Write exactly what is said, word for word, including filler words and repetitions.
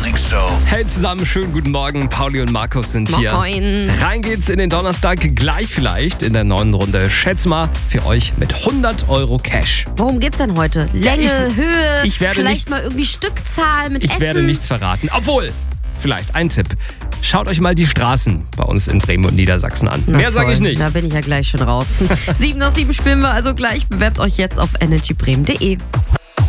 Morning Show. Hey zusammen, schönen guten Morgen. Pauli und Markus sind hier. Moin. Rein geht's in den Donnerstag, gleich vielleicht in der neuen Runde. Schätz mal für euch mit hundert Euro Cash. Worum geht's denn heute? Länge, Ja, ich- Höhe, ich werde vielleicht nichts- mal irgendwie Stückzahl mit Ich Essen? werde nichts verraten. Obwohl, vielleicht ein Tipp. Schaut euch mal die Straßen bei uns in Bremen und Niedersachsen an. Na Mehr sage toll, ich nicht. Da bin ich ja gleich schon raus. sieben nach sieben spielen wir also gleich. Bewerbt euch jetzt auf energybremen punkt de.